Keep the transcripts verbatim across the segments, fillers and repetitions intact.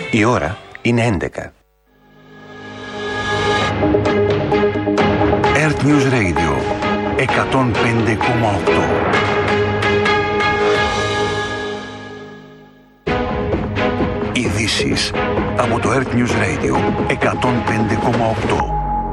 Η ώρα είναι έντεκα. Earth News Radio εκατόν πέντε κόμμα οκτώ. Ειδήσεις από το Earth News Radio εκατόν πέντε κόμμα οκτώ.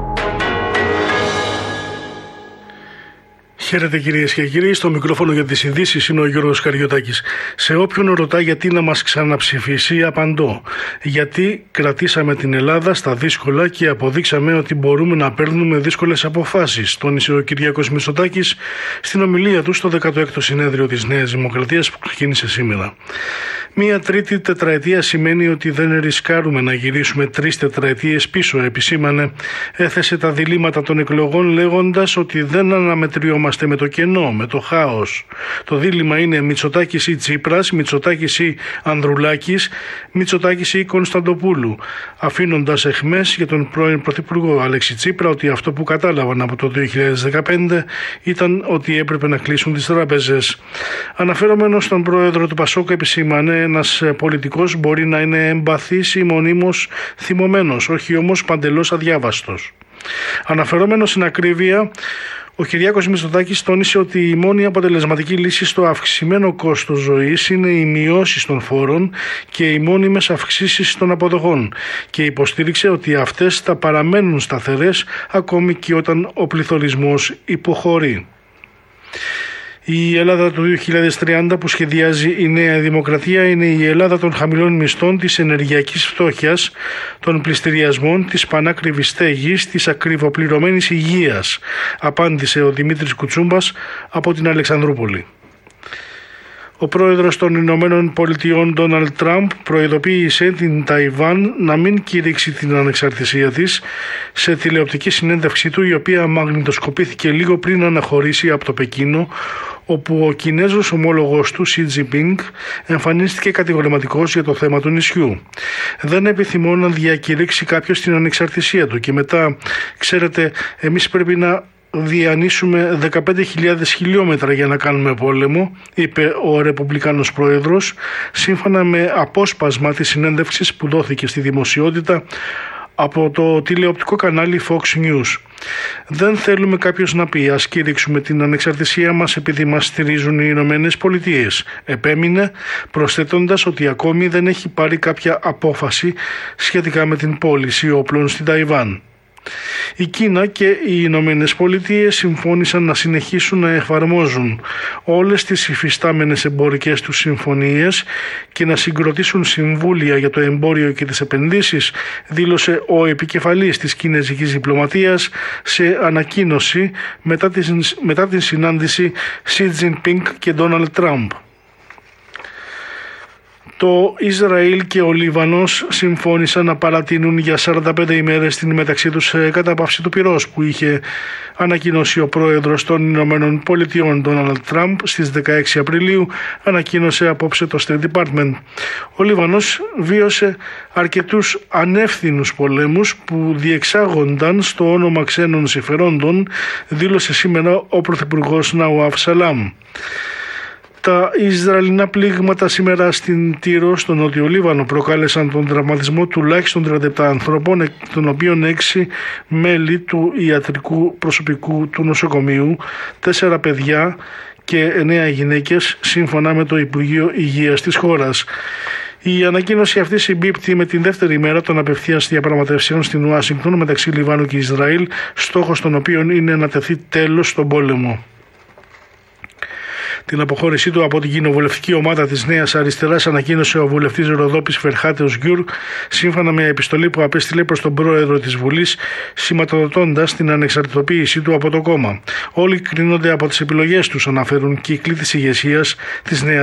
Χαίρετε κυρίες και κύριοι, στο μικρόφωνο για τις ειδήσεις είναι ο Γιώργος Καριωτάκης. Σε όποιον ρωτά γιατί να μας ξαναψηφίσει, απαντώ. Γιατί κρατήσαμε την Ελλάδα στα δύσκολα και αποδείξαμε ότι μπορούμε να παίρνουμε δύσκολες αποφάσεις, τόνισε ο Κυριάκος Μητσοτάκης στην ομιλία του στο δέκατο έκτο συνέδριο της Νέας Δημοκρατίας που ξεκίνησε σήμερα. Μία τρίτη τετραετία σημαίνει ότι δεν ρισκάρουμε να γυρίσουμε τρεις τετραετίες πίσω, επισήμανε. Έθεσε τα διλήμματα των εκλογών λέγοντας ότι δεν αναμετριόμαστε με το κενό, με το χάος. Το δίλημμα είναι Μητσοτάκης ή Τσίπρας, Μητσοτάκης ή Ανδρουλάκης, Μητσοτάκης ή Κωνσταντοπούλου, αφήνοντας εχμές για τον πρώην Πρωθυπουργό Αλέξη Τσίπρα ότι αυτό που κατάλαβαν από το δύο χιλιάδες δεκαπέντε ήταν ότι έπρεπε να κλείσουν τις τράπεζες. Αναφερόμενος στον πρόεδρο του Πασόκ, επισήμανε, ένας πολιτικός μπορεί να είναι εμπαθής ή μονίμως θυμωμένος, όχι όμως παντελώς αδιάβαστος. Αναφερόμενος στην ακρίβεια, ο Κυριάκος Μητσοτάκης τόνισε ότι η μόνη αποτελεσματική λύση στο αυξημένο κόστος ζωής είναι οι μειώσεις των φόρων και οι μόνιμες αυξήσεις των αποδοχών και υποστήριξε ότι αυτές θα παραμένουν σταθερές ακόμη και όταν ο πληθωρισμός υποχωρεί. Η Ελλάδα του δύο χιλιάδες τριάντα που σχεδιάζει η Νέα Δημοκρατία είναι η Ελλάδα των χαμηλών μισθών, της ενεργειακής φτώχειας, των πληστηριασμών, της πανάκριβης στέγης, της ακριβοπληρωμένης υγείας, απάντησε ο Δημήτρης Κουτσούμπας από την Αλεξανδρούπολη. Ο πρόεδρος των Ηνωμένων Πολιτειών Ντόναλντ Τραμπ προειδοποίησε την Ταϊβάν να μην κηρύξει την ανεξαρτησία της σε τηλεοπτική συνέντευξή του, η οποία μαγνητοσκοπήθηκε λίγο πριν αναχωρήσει από το Πεκίνο, όπου ο Κινέζος ομόλογος του Σι Τζινπίνγκ εμφανίστηκε κατηγορηματικός για το θέμα του νησιού. Δεν επιθυμώ να διακηρύξει κάποιος την ανεξαρτησία του και μετά, ξέρετε, εμείς πρέπει να διανύσουμε δεκαπέντε χιλιάδες χιλιόμετρα για να κάνουμε πόλεμο, είπε ο Ρεπουμπλικάνος πρόεδρος, σύμφωνα με απόσπασμα της συνέντευξης που δόθηκε στη δημοσιότητα από το τηλεοπτικό κανάλι Fox News. Δεν θέλουμε κάποιος να πει ας κηρύξουμε την ανεξαρτησία μας επειδή μας στηρίζουν οι Ηνωμένες Πολιτείες, επέμεινε, προσθέτοντας ότι ακόμη δεν έχει πάρει κάποια απόφαση σχετικά με την πώληση όπλων στην Ταϊβάν. Η Κίνα και οι Ηνωμένες Πολιτείες συμφώνησαν να συνεχίσουν να εφαρμόζουν όλες τις υφιστάμενες εμπορικές τους συμφωνίες και να συγκροτήσουν συμβούλια για το εμπόριο και τις επενδύσεις, δήλωσε ο επικεφαλής της κινέζικης διπλωματίας σε ανακοίνωση μετά την, μετά την συνάντηση Σι Τζινπίνγκ και Ντόναλντ Τραμπ. Το Ισραήλ και ο Λίβανος συμφώνησαν να παρατείνουν για σαράντα πέντε ημέρες την μεταξύ τους κατάπαυση του πυρός που είχε ανακοινώσει ο πρόεδρος των Ηνωμένων Πολιτειών Ντόναλντ Τραμπ στις δεκαέξι Απριλίου, ανακοίνωσε απόψε το State Department. Ο Λίβανος βίωσε αρκετούς ανεύθυνους πολέμους που διεξάγονταν στο όνομα ξένων συμφερόντων, δήλωσε σήμερα ο πρωθυπουργός Ναουάφ Σαλάμ. Τα Ισραηλινά πλήγματα σήμερα στην Τύρο, στο Νότιο Λίβανο, προκάλεσαν τον τραυματισμό τουλάχιστον τριάντα επτά ανθρώπων, εκ των οποίων έξι μέλη του ιατρικού προσωπικού του νοσοκομείου, τέσσερα παιδιά και εννέα γυναίκες, σύμφωνα με το Υπουργείο Υγείας της χώρας. Η ανακοίνωση αυτή συμπίπτει με την δεύτερη ημέρα των απευθείας διαπραγματεύσεων στην Ουάσιγκτον μεταξύ Λιβάνου και Ισραήλ, στόχος των οποίων είναι να τεθεί τέλος στον πόλεμο. Την αποχώρησή του από την κοινοβουλευτική ομάδα της Νέας Αριστεράς ανακοίνωσε ο βουλευτής Ροδόπης Φερχάτεος Γκιουρ, σύμφωνα με επιστολή που απέστειλε προς τον πρόεδρο της Βουλής, σηματοδοτώντας την ανεξαρτητοποίησή του από το κόμμα. Όλοι κρίνονται από τις επιλογές τους, αναφέρουν κύκλοι της ηγεσίας της Νέας